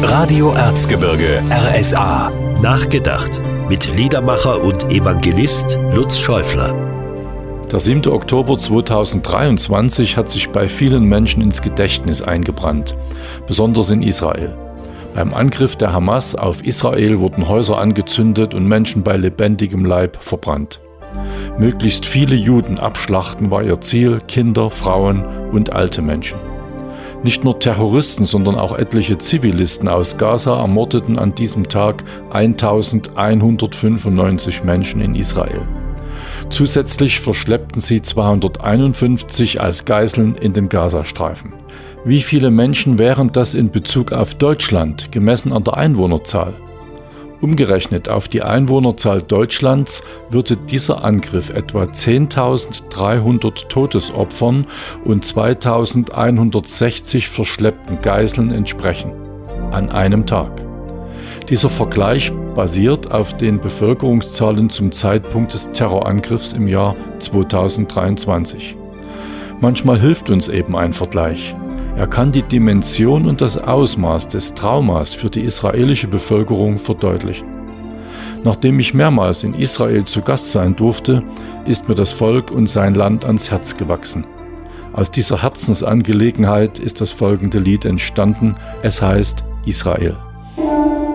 Radio Erzgebirge RSA. Nachgedacht mit Liedermacher und Evangelist Lutz Schäufler. Der 7. Oktober 2023 hat sich bei vielen Menschen ins Gedächtnis eingebrannt, besonders in Israel. Beim Angriff der Hamas auf Israel wurden Häuser angezündet und Menschen bei lebendigem Leib verbrannt. Möglichst viele Juden abschlachten war ihr Ziel, Kinder, Frauen und alte Menschen. Nicht nur Terroristen, sondern auch etliche Zivilisten aus Gaza ermordeten an diesem Tag 1195 Menschen in Israel. Zusätzlich verschleppten sie 251 als Geiseln in den Gazastreifen. Wie viele Menschen wären das in Bezug auf Deutschland, gemessen an der Einwohnerzahl? Umgerechnet auf die Einwohnerzahl Deutschlands würde dieser Angriff etwa 10.300 Todesopfern und 2.160 verschleppten Geiseln entsprechen. An einem Tag. Dieser Vergleich basiert auf den Bevölkerungszahlen zum Zeitpunkt des Terrorangriffs im Jahr 2023. Manchmal hilft uns eben ein Vergleich. Er kann die Dimension und das Ausmaß des Traumas für die israelische Bevölkerung verdeutlichen. Nachdem ich mehrmals in Israel zu Gast sein durfte, ist mir das Volk und sein Land ans Herz gewachsen. Aus dieser Herzensangelegenheit ist das folgende Lied entstanden. Es heißt Israel.